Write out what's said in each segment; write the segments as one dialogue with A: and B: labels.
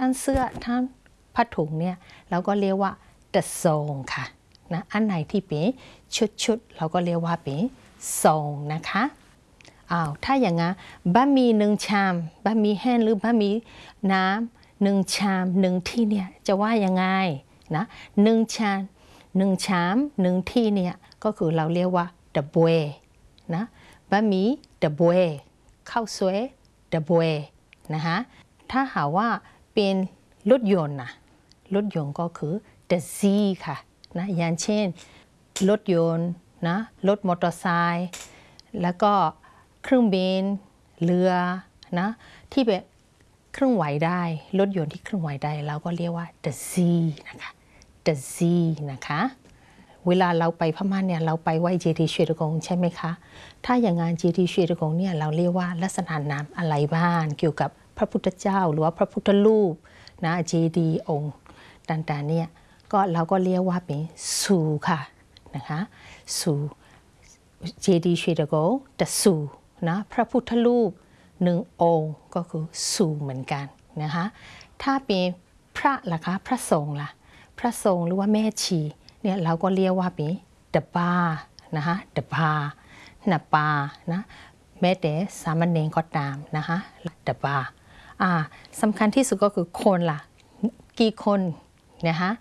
A: งเสื้อทั้งผ้าถุงเนี่ยเราก็เรียกว่าตะทรงค่ะนะอันไหนที่เป็นชุดเราก็เรียกว่าเป็นทรงนะคะถ้าอย่างงั้นบะหมี่1 ชามบะหมี่แห้งหรือบะหมี่น้ำ1 ชาม1 ที่เนี่ยจะว่ายังไงนะ1 ชาม1 ชาม1 ที่เนี่ยก็คือเราเรียกว่าตะบวยนะบะหมี่ตะบวยข้าวสวยตะบวยนะคะถ้าหาว่าเป็นรถยนต์นะรถยนต์ก็คือตะซีค่ะนะอย่างเช่นรถยนต์นะรถมอเตอร์ไซค์แล้วก็เครื่องบินเรือนะที่แบบเครื่องไหวได้รถยนต์ที่เครื่องไหวได้เราก็เรียกว่าตะซีนะคะตะซีนะคะเวลาเราไปพม่าเนี่ยเราไปไหว้เจดีย์เสวยดากงใช่ไหมคะถ้าอย่างงานเจดีย์เสวยดากงเนี่ยเราเรียกว่าลักษณะนามอะไรบ้างเกี่ยวกับพระพุทธเจ้าหรือว่าพระพุทธรูปนะเจดีย์องค์ต่างๆเนี่ยก็เราก็เรียกว่าเป็นสูค่ะนะคะสูเจดีย์เสวยดากงตะสูนะพระพุทธรูป1 องค์ก็คือสูเหมือนกันนะคะถ้าเป็นพระล่ะคะพระสงฆ์ล่ะพระสงฆ์หรือว่าแม่ชีเนี่ยเราก็เรียกว่าเป็นตะบานะคะตะบาหน้าปานะแม้แต่สามเณรก็ตามนะคะตะบาสำคัญที่สุดก็คือคนล่ะกี่คนนะคะ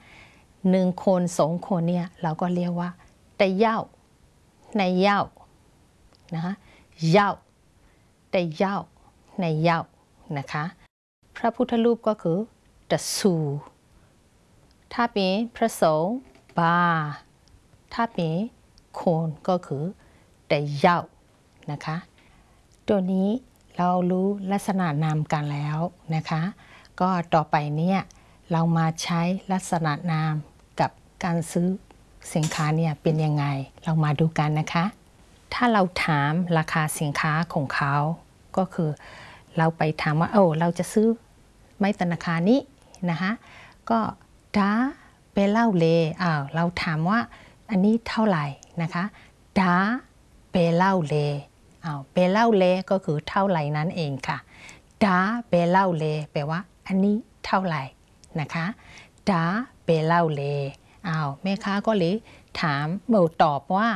A: 1 คน2 คนเนี่ยเราก็เรียกว่าตะเย้าในเย้านะคะเย้าแต่เย้าในเย้านะคะพระพุทธรูปก็คือตะสูถ้าเป็นพระสงฆ์บาถ้าเป็นคนก็คือแต่เย้านะคะตัวนี้เรารู้ลักษณะนามกันแล้วนะคะก็ต่อไปเนี่ยเรามาใช้ลักษณะนามกับการซื้อสินค้าเนี่ยเป็นยังไงเรามาดูกันนะคะถ้าเราถามราคาสินค้าของเขาก็คือเราไปถามว่าเราจะซื้อไม้ธนาคารนี้นะคะก็ดาเปเล่าเลเราถามว่าอันนี้เท่าไหร่นะคะดาเปเล่าเลเปเล่าเลก็คือเท่าไหร่นั่นเองค่ะดาเปเล่าเลแปลว่าอันนี้เท่าไหร่นะคะดาเปเล่าเลแม่ค้าก็เลยถามตอบว่า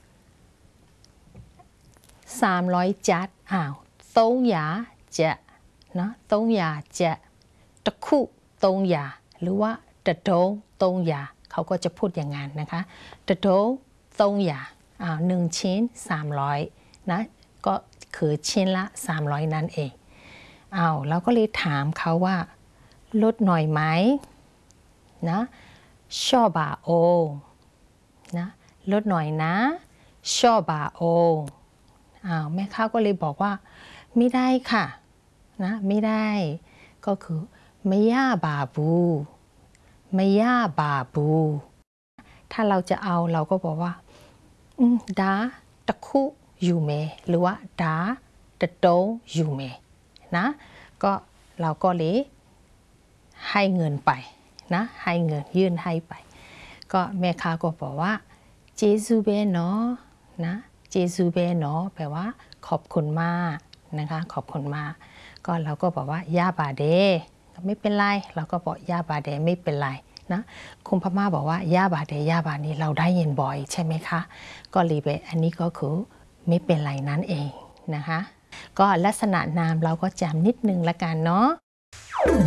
A: 300 จัด300 จะนะ300 จะตะคุ300หรือว่าตะโด300เขาก็จะพูดอย่างนั้นนะคะตะโด3001 ชิ้น300นะก็คือชิ้นละ300นั่นเองเราก็เลยถามเขาว่าลดหน่อยไหมนะชอบบาโอนะลดหน่อยนะชอบบาโอแม่ค้าก็เลยบอกว่าไม่ได้ค่ะนะไม่ได้ก็คือไม่ย่าบาบูไม่ย่าบาบูถ้าเราจะเอาเราก็บอกว่าดาตะคุอยู่เมหรือว่าดาตะโตอยู่เมนะก็เราก็เลยให้เงินไปนะให้เงินยื่นให้ไปก็แม่ค้าก็บอกว่าเจซูเบเนาะนะเจซูเบเนาะแปลว่าขอบคุณมากนะคะขอบคุณมากก็เราก็บอกว่ายาบาเดไม่เป็นไรเราก็บอกยาบาเดไม่เป็นไรนะคุณพม่าบอกว่ายาบาเดยาบานี้เราได้ยินบ่อยใช่ไหมคะก็รีเบอันนี้ก็คือไม่เป็นไรนั่นเองนะคะก็ลักษณะนามเราก็จำนิดนึงละกันเนาะ